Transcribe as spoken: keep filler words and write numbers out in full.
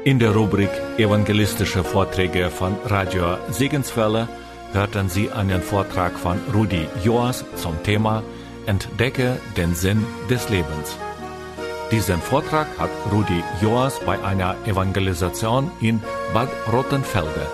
In der Rubrik Evangelistische Vorträge von Radio Segenswelle hörten Sie einen Vortrag von Rudi Joas zum Thema Entdecke den Sinn des Lebens. Diesen Vortrag hat Rudi Joas bei einer Evangelisation in Bad Rottenfelde